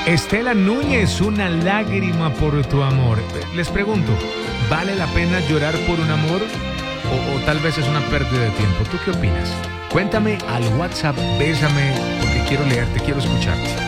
Estela Núñez, una lágrima por tu amor. Les pregunto, ¿vale la pena llorar por un amor? O tal vez es una pérdida de tiempo. ¿Tú qué opinas? Cuéntame al WhatsApp, bésame, porque quiero leerte, quiero escucharte.